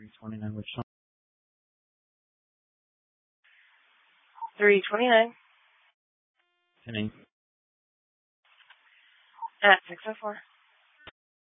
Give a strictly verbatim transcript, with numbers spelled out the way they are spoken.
three twenty-nine, which song? three twenty-nine. Pinning. At six oh four.